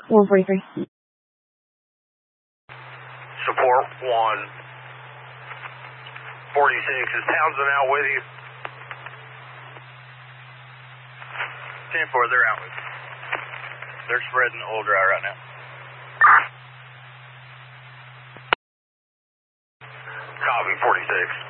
143. Support 146. Is Townsend out with you? 10-4, they're out with you. They're spreading the oil dry right now. Copy, 46.